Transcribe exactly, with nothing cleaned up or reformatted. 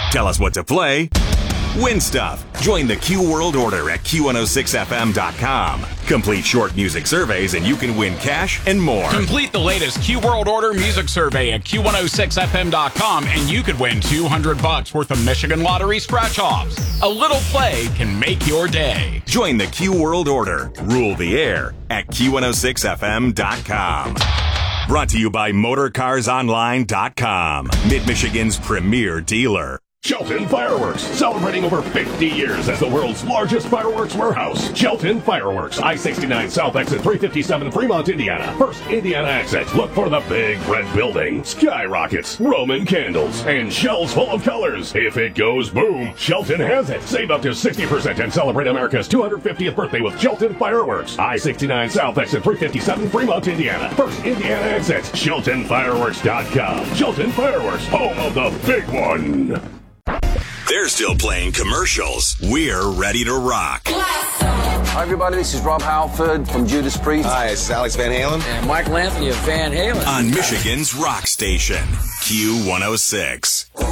Tell us what to play. Win stuff. Join the Q World Order at Q one oh six F M dot com. Complete short music surveys and you can win cash and more. Complete the latest Q World Order music survey at Q one oh six F M dot com and you could win two hundred bucks worth of Michigan Lottery scratch-offs. A little play can make your day. Join the Q World Order. Rule the air at Q one oh six F M dot com. Brought to you by Motor Cars Online dot com, Mid-Michigan's premier dealer. Shelton Fireworks, celebrating over fifty years as the world's largest fireworks warehouse. Shelton Fireworks, I sixty-nine South Exit three fifty-seven, Fremont, Indiana. First Indiana exit. Look for the big red building, skyrockets, Roman candles, and shells full of colors. If it goes boom, Shelton has it. Save up to sixty percent and celebrate America's two hundred fiftieth birthday with Shelton Fireworks. I sixty-nine South Exit three fifty-seven, Fremont, Indiana. First Indiana exit. Shelton Fireworks dot com. Shelton Fireworks, home of the big one. They're still playing commercials. We're ready to rock. Hi, everybody. This is Rob Halford from Judas Priest. Hi, this is Alex Van Halen. And Michael Anthony of Van Halen. On Michigan's rock station, Q one oh six.